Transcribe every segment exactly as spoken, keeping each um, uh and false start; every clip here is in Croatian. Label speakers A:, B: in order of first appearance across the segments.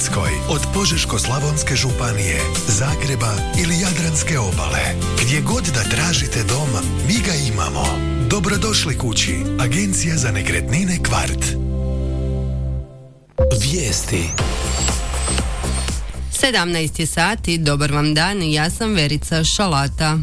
A: Hrvatskoj, od Požeško-slavonske županije, Zagreba ili Jadranske obale. Gdje god da tražite dom, mi ga imamo. Dobrodošli kući. Agencija za nekretnine Kvart.
B: Vijesti.
C: sedamnaest je sati, dobar vam dan, ja sam Verica Šalata.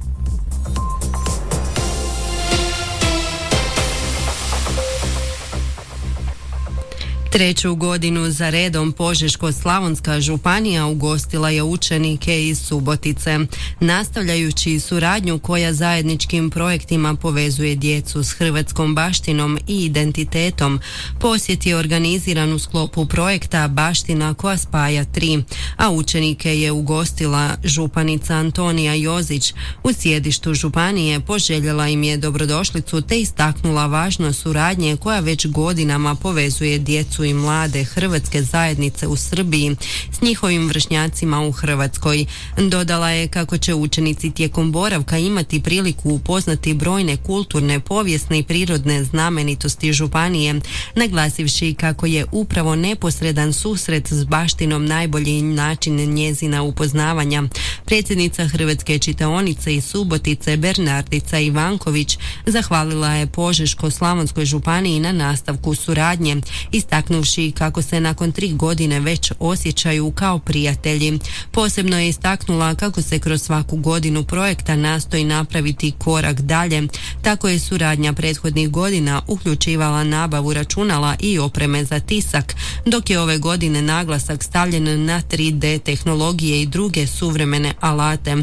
C: Treću godinu za redom Požeško-slavonska županija ugostila je učenike iz Subotice, nastavljajući suradnju koja zajedničkim projektima povezuje djecu s hrvatskom baštinom i identitetom. Posjet je organiziran u sklopu projekta Baština koja spaja tri, a učenike je ugostila županica Antonija Jozić. U sjedištu županije poželjela im je dobrodošlicu te istaknula važnost suradnje koja već godinama povezuje djecu i mlade hrvatske zajednice u Srbiji s njihovim vršnjacima u Hrvatskoj. Dodala je kako će učenici tijekom boravka imati priliku upoznati brojne kulturne, povijesne i prirodne znamenitosti županije, naglasivši kako je upravo neposredan susret s baštinom najbolji način njezina upoznavanja. Predsjednica Hrvatske čitaonice iz Subotice Bernardica Ivanković zahvalila je Požeško-slavonskoj županiji na nastavku suradnje, istaknuvši kako se nakon tri godine već osjećaju kao prijatelji. Posebno je istaknula kako se kroz svaku godinu projekta nastoji napraviti korak dalje. Tako je suradnja prethodnih godina uključivala nabavu računala i opreme za tisak, dok je ove godine naglasak stavljen na tri D tehnologije i druge suvremene alate.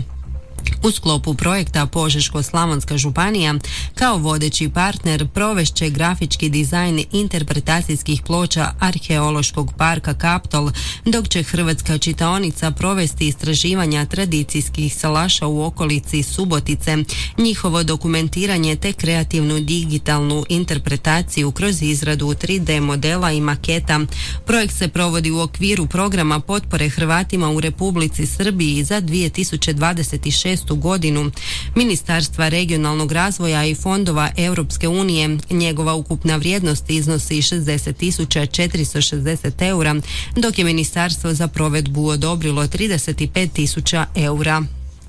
C: U sklopu projekta Požeško-slavonska županija kao vodeći partner provešće grafički dizajn interpretacijskih ploča Arheološkog parka Kaptol, dok će Hrvatska čitaonica provesti istraživanja tradicijskih salaša u okolici Subotice, njihovo dokumentiranje te kreativnu digitalnu interpretaciju kroz izradu tri D modela i maketa. Projekt se provodi u okviru programa potpore Hrvatima u Republici Srbiji za dvije tisuće dvadeset šestu godinu Ministarstva regionalnog razvoja i fondova Europske unije. Njegova ukupna vrijednost iznosi šezdeset tisuća četiristo šezdeset eura, dok je ministarstvo za provedbu odobrilo trideset pet tisuća eura.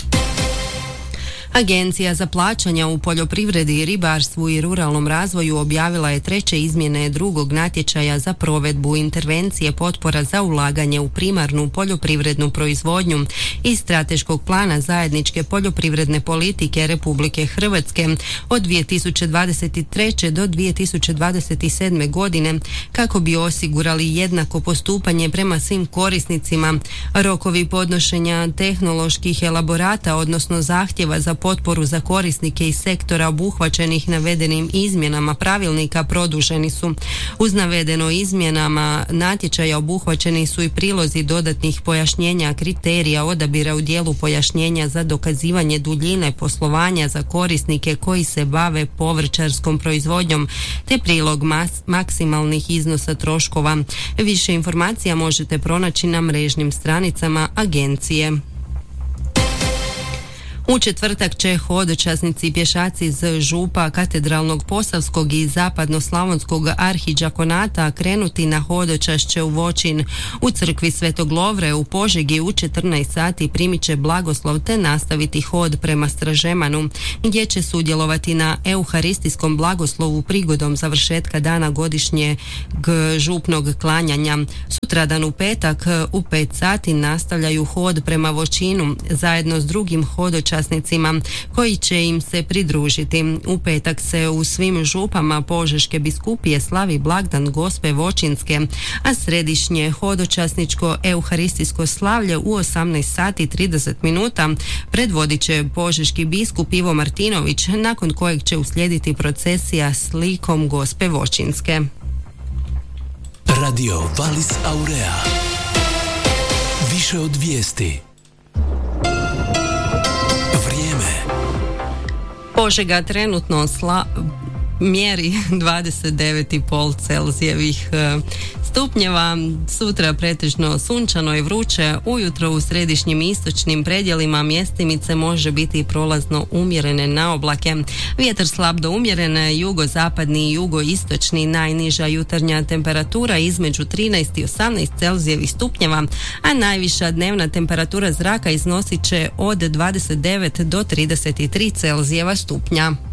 C: Agencija za plaćanja u poljoprivredi, ribarstvu i ruralnom razvoju objavila je treće izmjene drugog natječaja za provedbu intervencije potpora za ulaganje u primarnu poljoprivrednu proizvodnju i strateškog plana zajedničke poljoprivredne politike Republike Hrvatske od dvije tisuće dvadeset treće do dvije tisuće dvadeset sedme godine kako bi osigurali jednako postupanje prema svim korisnicima. Rokovi podnošenja tehnoloških elaborata, odnosno zahtjeva za potporu za korisnike iz sektora obuhvaćenih navedenim izmjenama pravilnika produženi su. Uz navedeno izmjenama natječaja obuhvaćeni su i prilozi dodatnih pojašnjenja kriterija odabira u dijelu pojašnjenja za dokazivanje duljine poslovanja za korisnike koji se bave povrćarskom proizvodnjom, te prilog mas- maksimalnih iznosa troškova. Više informacija možete pronaći na mrežnim stranicama agencije. U četvrtak će hodočasnici i pješaci iz Župa, Katedralnog, Posavskog i Zapadnoslavonskog arhidžakonata krenuti na hodočašće u Voćin. U crkvi Svetog Lovre u Požegi u četrnaest sati primit će blagoslov te nastaviti hod prema Stražemanu, gdje će sudjelovati na euharistijskom blagoslovu prigodom završetka dana godišnjeg župnog klanjanja. Sutradan u petak u pet sati nastavljaju hod prema Voćinu zajedno s drugim hodočasnicima koji će im se pridružiti. U petak se u svim župama Požeške biskupije slavi blagdan Gospe Voćinske, a središnje hodočasničko euharistijsko slavlje u osamnaest sati trideset minuta predvodit će požeški biskup Ivo Martinović, nakon kojeg će uslijediti procesija s likom Gospe Voćinske.
B: Radio Valis Aurea. Više od vijesti.
C: Požega trenutno sla, mjeri dvadeset devet i pol Celzijevih stupnjeva. Sutra pretežno sunčano i vruće, ujutro u središnjim i istočnim predjelima mjestimice može biti prolazno umjerene na oblake. Vjetar slab do umjerene, jugozapadni i jugoistočni, najniža jutarnja temperatura između trinaest i osamnaest Celzijevih stupnjeva, a najviša dnevna temperatura zraka iznosit će od dvadeset devet do trideset tri Celzijeva stupnja.